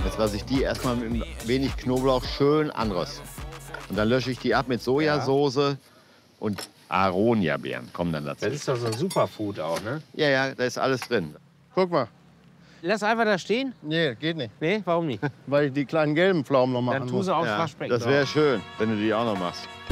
Jetzt lasse ich die erstmal mit ein wenig Knoblauch schön anrösten. Und dann lösche ich die ab mit Sojasauce und Aronia-Beeren kommen dann dazu. Das ist doch so ein Superfood auch, ne? Ja, ja, da ist alles drin. Guck mal. Lass einfach da stehen. Nee, geht nicht. Nee, warum nicht? Weil ich die kleinen gelben Pflaumen noch machen Dann tu sie aufs Ja, Waschbecken das wäre drauf. schön, wenn du die auch noch machst.